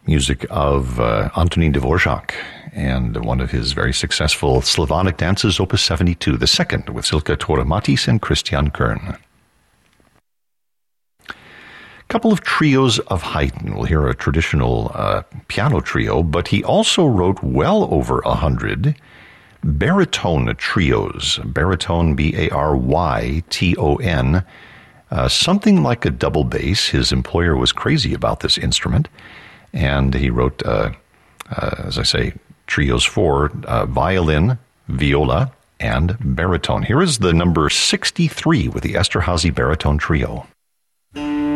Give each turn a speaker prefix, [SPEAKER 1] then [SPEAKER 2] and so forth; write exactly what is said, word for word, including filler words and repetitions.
[SPEAKER 1] music of uh, Antonín Dvořák and one of his very successful Slavonic dances, Opus seventy-two, the second, with Silke Toramatis and Christian Kern. A couple of trios of Haydn. We'll hear a traditional uh, piano trio, but he also wrote well over a hundred baritone trios. Baritone, B A R Y T O N. Uh, something like a double bass. His employer was crazy about this instrument, and he wrote, uh, uh, as I say, trios for uh, violin, viola, and baritone. Here is the number sixty-three with the Esterházy Baritone Trio.